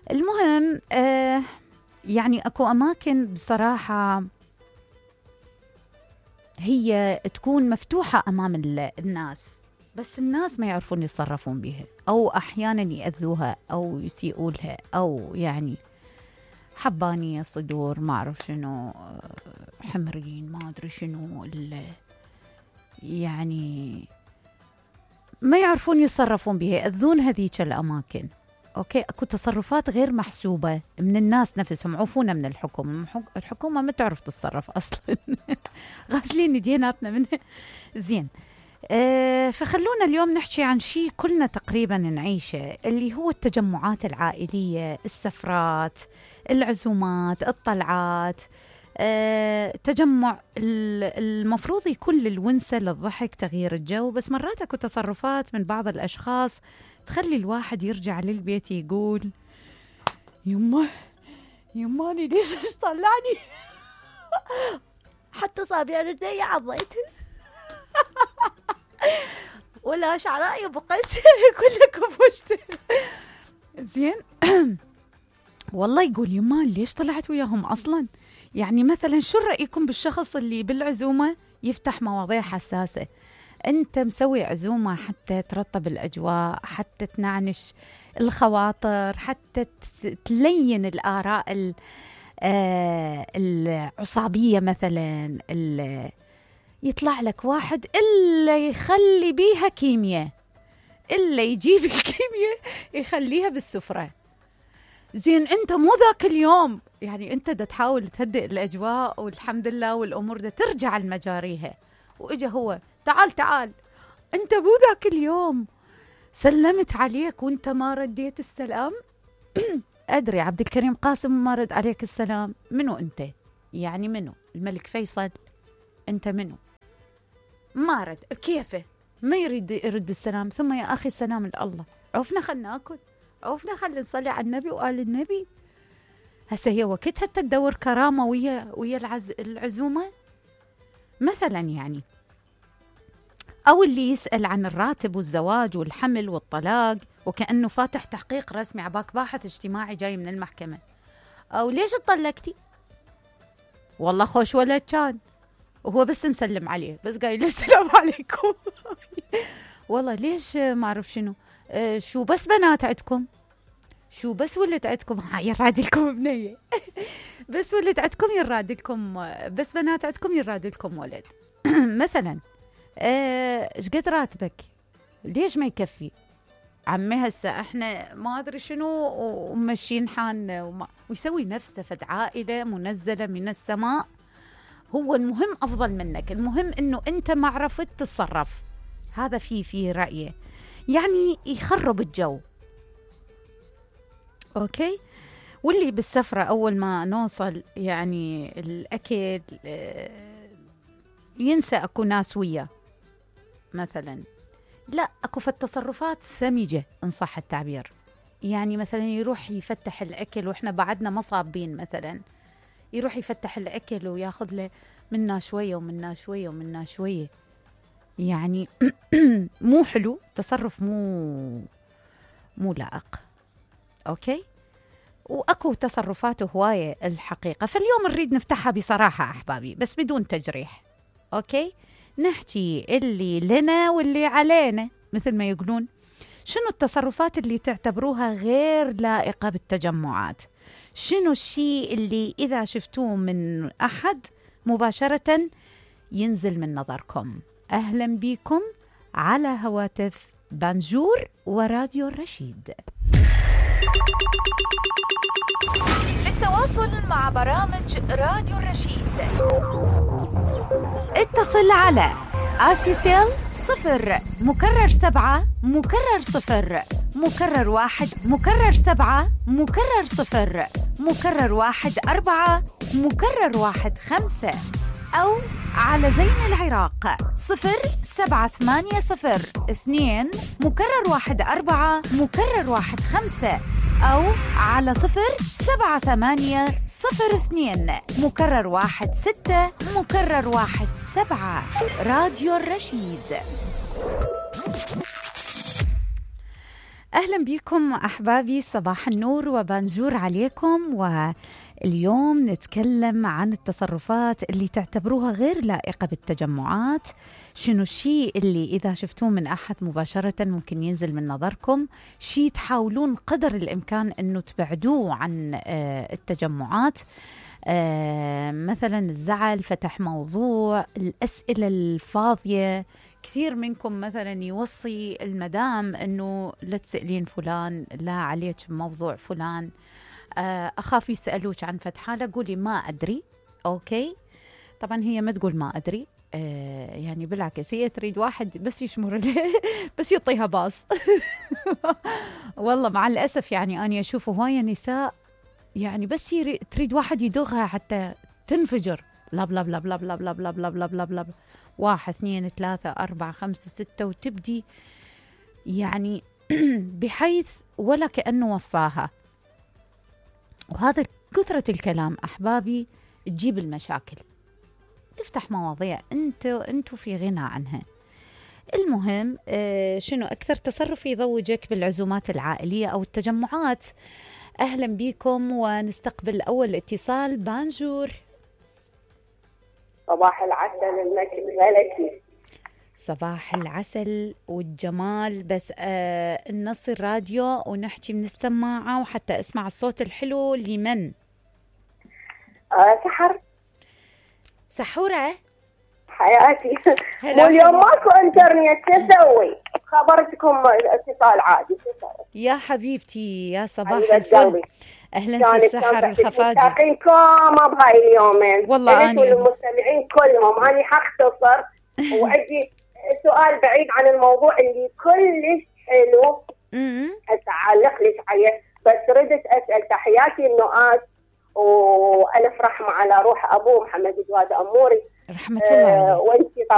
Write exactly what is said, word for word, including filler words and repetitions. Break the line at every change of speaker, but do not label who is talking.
المهم آه يعني أكو أماكن بصراحة هي تكون مفتوحة أمام الناس، بس الناس ما يعرفون يتصرفون بها، أو أحيانا يأذوها أو يسيئوا لها، أو يعني حبانية صدور ما أعرف شنو، حمرين ما أدري شنو، يعني ما يعرفون يتصرفون بها، يأذون هذيك الأماكن. أوكي، أكو تصرفات غير محسوبة من الناس نفسهم، عوفونا من الحكومة. الحكومة ما تعرف تتصرف أصلا غاسلين ديناتنا منها. زين، أه فخلونا اليوم نحكي عن شيء كلنا تقريبا نعيشه، اللي هو التجمعات العائلية، السفرات، العزومات، الطلعات. أه تجمع المفروض يكون للونسة، للضحك، تغيير الجو، بس مرات اكو تصرفات من بعض الأشخاص تخلي الواحد يرجع للبيت يقول يما يماني ليش طلعني حتى صابع ردي عضيت ولا شعرائي بقيت كلكم فشت. زين والله يقول يما ليش طلعت وياهم أصلا؟ يعني مثلا شو رأيكم بالشخص اللي بالعزومة يفتح مواضيع حساسة؟ أنت مسوي عزومة حتى ترطب الأجواء، حتى تنعنش الخواطر، حتى تلين الآراء العصابية مثلا، يطلع لك واحد إلا يخلي بيها كيمياء، إلا يجيب الكيمياء يخليها بالسفرة. زين أنت مو ذاك اليوم، يعني أنت دا تحاول تهدئ الأجواء والحمد لله والأمور دا ترجع لمجاريها، وإجا هو تعال تعال أنت مو ذاك اليوم، سلمت عليك وأنت ما رديت السلام. أدري عبد الكريم قاسم ما رد عليك السلام، منو أنت؟ يعني منو؟ الملك فيصل؟ أنت منو؟ ما رد، كيفه ما يريد يرد السلام؟ ثم يا أخي السلام لله، عوفنا خلنا ناكل، عوفنا خلنا نصلي على النبي وآل النبي. هسه هي وقتها تدور كرامة ويا ويا العز العزومة مثلا يعني، أو اللي يسأل عن الراتب والزواج والحمل والطلاق وكأنه فاتح تحقيق رسمي، عباك باحث اجتماعي جاي من المحكمة. أو ليش اتطلقتي؟ والله خوش ولد كان، وهو بس مسلم عليه، بس قايل السلام عليكم. والله ليش ما أعرف شنو، أه شو بس بنات عندكم؟ شو بس ولد عندكم؟ ها يراد لكم بنية. بس ولد عندكم يراد لكم، بس بنات عندكم يراد لكم ولد. مثلا ايش قد راتبك؟ ليش ما يكفي؟ عمي هسه احنا ما ادري شنو ومشين حالنا، وما ويسوي نفسه فد عائله منزله من السماء. هو المهم افضل منك، المهم انه انت ما عرفت تتصرف. هذا في في رايه يعني يخرب الجو. اوكي، واللي بالسفره اول ما نوصل يعني الاكل ينسى اكو ناس وياه مثلا، لا اكو في التصرفات سمجه ان صح التعبير. يعني مثلا يروح يفتح الاكل واحنا بعدنا ما صابين، مثلا يروح يفتح الاكل وياخذ له منا شويه ومنا شويه ومنا شويه، يعني مو حلو، تصرف مو مو لائق. اوكي، واكو تصرفات هوايه الحقيقه، فاليوم نريد نفتحها بصراحه احبابي بس بدون تجريح. اوكي، نحكي اللي لنا واللي علينا مثل ما يقولون. شنو التصرفات اللي تعتبروها غير لائقة بالتجمعات؟ شنو الشيء اللي إذا شفتوه من أحد مباشرة ينزل من نظركم؟ أهلا بكم على هواتف بانجور وراديو الرشيد. للتواصل مع برامج راديو الرشيد اتصل على آسيسيل صفر مكرر سبعة مكرر صفر مكرر واحد مكرر سبعة مكرر صفر مكرر واحد أربعة مكرر واحد خمسة، أو على زين العراق صفر سبعة ثمانية صفر اثنين مكرر واحد أربعة مكرر واحد خمسة، أو على صفر سبعة ثمانية صفر اثنين مكرر واحد ستة مكرر واحد سبعة. راديو الرشيد. أهلا بكم أحبابي، صباح النور وبانجور عليكم. واليوم نتكلم عن التصرفات اللي تعتبروها غير لائقة بالتجمعات. شنو الشيء اللي إذا شفتوه من أحد مباشرة ممكن ينزل من نظركم، شيء تحاولون قدر الإمكان أنه تبعدوه عن التجمعات. آه مثلا الزعل، فتح موضوع، الأسئلة الفاضية. كثير منكم مثلا يوصي المدام أنه لا تسألين فلان، لا عليك موضوع فلان، آه أخاف يسألوك عن فتحة، لا قولي ما أدري. أوكي، طبعا هي ما تقول ما أدري، آه يعني بالعكس هي تريد واحد بس يشمر بس يعطيها باص. والله مع الأسف يعني أنا أشوف هواية نساء يعني بس تريد واحد يدغها حتى تنفجر، بلا بلا بلا بلا بلا بلا بلا بلا بلا بلا بلا واحد اثنين ثلاثة أربعة خمسة ستة، وتبدي يعني بحيث ولا كأنه وصاها. وهذا كثرة الكلام أحبابي تجيب المشاكل، تفتح مواضيع انتوا انتوا في غنى عنها. المهم آه شنو أكثر تصرف يضوجك بالعزومات العائلية أو التجمعات؟ أهلا بكم ونستقبل أول اتصال. بانجور.
صباح العسل الملكي.
صباح العسل والجمال، بس آه النص الراديو ونحكي من السماعة وحتى اسمع الصوت الحلو. لمن؟
آه سحر.
سحورة
حياتي. مو اليوم ماكو انترنت، شو اسوي؟ خبرتكم اتصال عادي.
يا حبيبتي يا صباح الفل، اهلا سي سحر الخفاجي.
مشتاقينكم بهاي اليومين
والله انا
والمستمعين كلهم. انا حاختصر وعندي سؤال بعيد عن الموضوع اللي كلش حلو هسه اعلق لك عليه، بس ردت اسال. تحياتي النؤاس والف رحمه على روح ابوه محمد جواد اموري
رحمه الله عليه.
وانتي